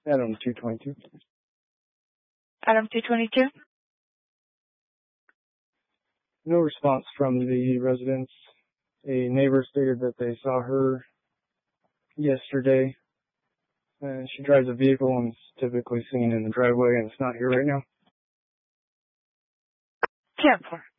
Adam 222. Adam 222? No response from the residents. A neighbor stated that they saw her yesterday, and she drives a vehicle and is typically seen in the driveway, and it's not here right now. 10-4.